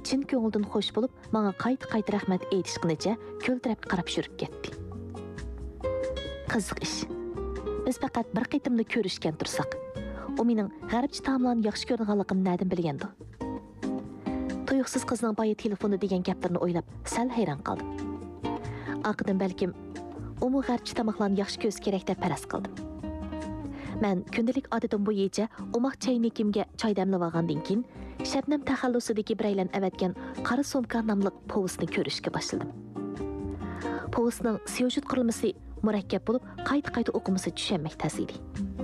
chin ko'ngildan xush bo'lib, menga qayta rahmat aytishqinicha ko'l tarafga qarab yurib ketdi. Qiziq ish. Biz faqat bir qitimda ko'rishgan tursak, u mening g'arbcha taomlarni yaxshi ko'rganligimni na'dan bilgandi. Tuyuqsiz qizning boya telefoni degan gaplarni o'ylab, sal hayron qoldim. Aqdan balkim umu g'arbcha tamoqlarni yaxshi ko'rish kerak deb faraz qildim. Men kundalik odatim bo'yicha umoq chaynakimga choy damlab olgandan keyin Shabnam taxallusidagi biraylan avatgan qora sumka nomli povestni ko'rishga boshladim. Povestning syujet qurilmasi murakkab bo'lib, qayta o'qimasi tushunmak tas edi.